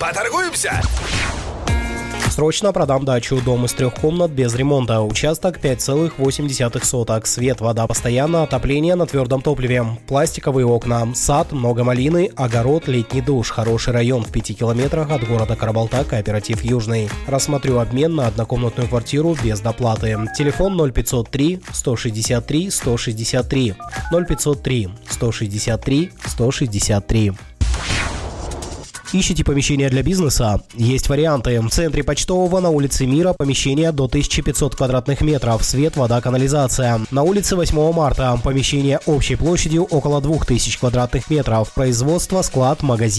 Поторгуемся? Срочно продам дачу. Дом из 3 комнат без ремонта. Участок 5,8 соток. Свет, вода постоянно, отопление на твердом топливе. Пластиковые окна. Сад, много малины, огород, летний душ. Хороший район в 5 километрах от города Карабалта, кооператив Южный. Рассмотрю обмен на однокомнатную квартиру без доплаты. Телефон 0503 163 163. 0503 163 163. Ищите помещение для бизнеса? Есть варианты. В центре Почтового на улице Мира помещение до 1500 квадратных метров. Свет, вода, канализация. На улице 8 марта помещение общей площадью около 2000 квадратных метров. Производство, склад, магазин.